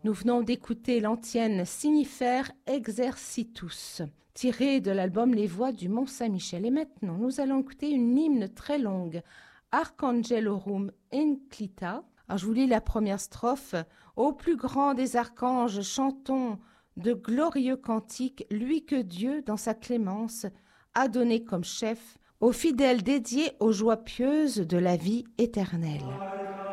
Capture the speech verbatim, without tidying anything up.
Nous venons d'écouter l'antienne Signifère Exercitus, tirée de l'album Les Voix du Mont-Saint-Michel. Et maintenant, nous allons écouter une hymne très longue, Archangelorum Inclita. Alors, je vous lis la première strophe. Ô plus grand des archanges, chantons de glorieux cantiques, lui que Dieu, dans sa clémence, a donné comme chef aux fidèles dédiés aux joies pieuses de la vie éternelle.